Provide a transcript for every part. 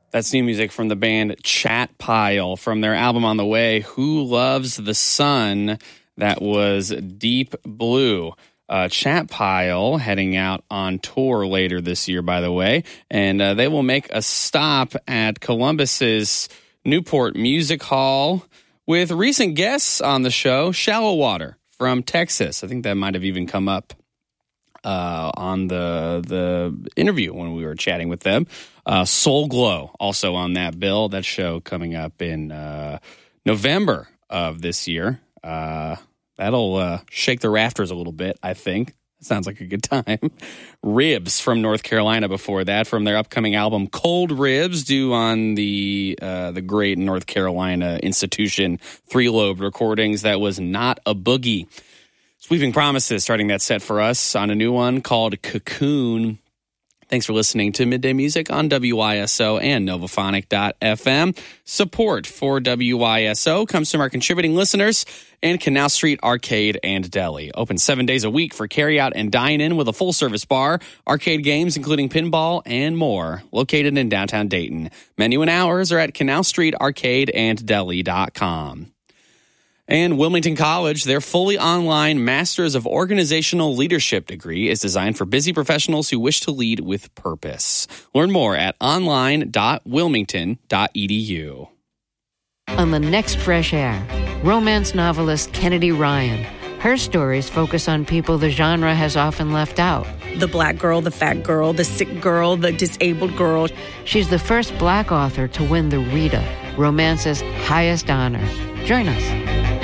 That's new music from the band Chat Pile from their album On the Way, Who Loves the Sun? That was Deep Blue. Chat Pile heading out on tour later this year, by the way, and they will make a stop at Columbus's Newport Music Hall with recent guests on the show, Shallow Water from Texas. I think that might have even come up on the interview when we were chatting with them. Soul Glow also on that bill. That show coming up in November of this year. That'll shake the rafters a little bit, I think. Sounds like a good time. Ribs from North Carolina before that, from their upcoming album Cold Ribs, due on the great North Carolina institution Three Lobe Recordings. That was Not a Boogie. Sweeping Promises starting that set for us on a new one called Cocoon. Thanks for listening to Midday Music on WYSO and Novaphonic.fm. Support for WYSO comes from our contributing listeners and Canal Street Arcade and Deli. Open 7 days a week for carry-out and dine-in with a full-service bar, arcade games including pinball, and more. Located in downtown Dayton. Menu and hours are at canalstreetarcadeanddeli.com. And Wilmington College, their fully online Masters of Organizational Leadership degree is designed for busy professionals who wish to lead with purpose. Learn more at online.wilmington.edu. On the next Fresh Air, romance novelist Kennedy Ryan. Her stories focus on people the genre has often left out. The black girl, the fat girl, the sick girl, the disabled girl. She's the first black author to win the Rita, romance's highest honor. Join us.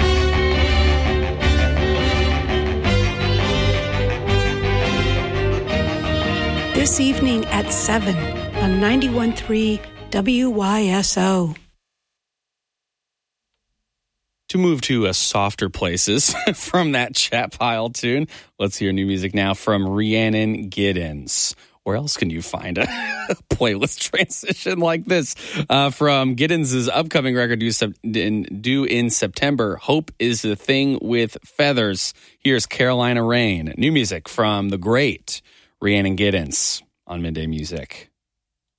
This evening at 7 on 91.3 WYSO. To move to softer places from that Chat Pile tune, let's hear new music now from Rhiannon Giddens. Where else can you find a playlist transition like this? From Giddens' upcoming record due in September, Hope is the Thing with Feathers. Here's Carolina Rain. New music from the great Rhiannon Giddens on Midday Music.